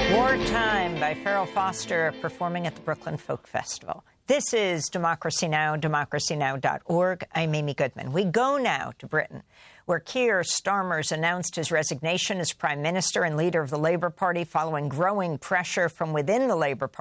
Wartime by Farrell Foster performing at the Brooklyn Folk Festival. This is Democracy Now!, democracynow.org. I'm Amy Goodman. We go now to Britain, where Keir Starmer's announced his resignation as Prime Minister and leader of the Labour Party following growing pressure from within the Labour Party